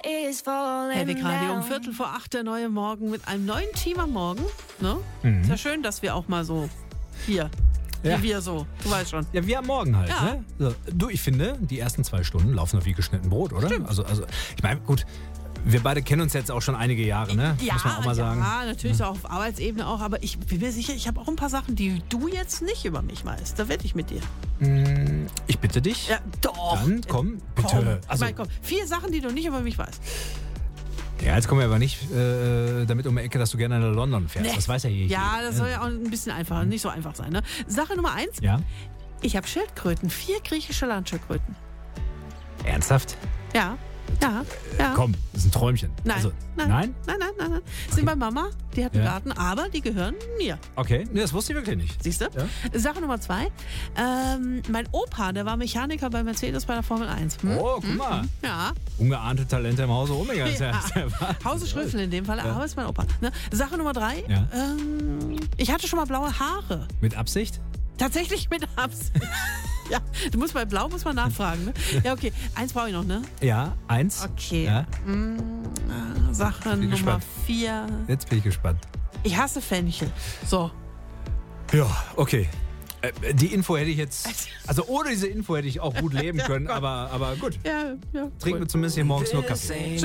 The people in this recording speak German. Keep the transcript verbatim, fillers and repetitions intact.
Heavy Radio um Viertel vor acht, der neue Morgen mit einem neuen Team am Morgen. Ne? Mhm. Ist ja schön, dass wir auch mal so hier, Ja. wie wir so, du weißt schon. Ja, wie am Morgen halt. Ja. Ne? So, du, ich finde, die ersten zwei Stunden laufen noch wie geschnitten Brot, oder? Stimmt. Also, also, ich meine, gut, wir beide kennen uns jetzt auch schon einige Jahre, ne? Ja, Muss man auch mal sagen. ja, natürlich auch auf Arbeitsebene auch, aber ich bin mir sicher, ich habe auch ein paar Sachen, die du jetzt nicht über mich weißt. Da wette ich mit dir. Mm, Ich bitte dich. Ja, doch. Dann komm, bitte. Komm. Also, ich meine, komm, vier Sachen, die du nicht über mich weißt. ja, jetzt kommen wir aber nicht äh, damit um die Ecke, dass du gerne nach London fährst. Nee. Das weiß ja jeder. Ja, das soll ja auch ein bisschen einfacher, nicht so einfach sein. Ne? Sache Nummer eins, Ja? ich habe Schildkröten, vier griechische Landschildkröten. Ernsthaft? Ja, ja, ja. Komm, das ist ein Träumchen. Nein, Also, nein, nein? nein, nein, nein, nein. Sind bei Mama, die hat einen Ja. Garten, aber die gehören mir. Okay, nee, das wusste ich wirklich nicht. Siehst du? Ja. Sache Nummer zwei, ähm, mein Opa, der war Mechaniker bei Mercedes bei der Formel eins. Hm? Oh, guck mal. Ja, Ungeahnte Talente im Hause Omega. Das ist ja- Ja. das ist ja Wahnsinn. Hause Schröfel in dem Fall, Ja. aber ist mein Opa. Ne? Sache Nummer drei, Ja. ähm, ich hatte schon mal blaue Haare. Mit Absicht? Tatsächlich mit Absicht. Ja, du musst bei Blau muss man nachfragen, ne? Ja, okay. Eins brauche ich noch, ne? Ja, eins. Okay. Ja. Mm, äh, Sache Bin Nummer gespannt. vier. Jetzt bin ich gespannt. Ich hasse Fenchel. So. Ja, okay. Äh, Die Info hätte ich jetzt, also ohne diese Info hätte ich auch gut leben können, aber, aber gut. Ja, ja. Trinken wir zumindest hier morgens nur Kaffee.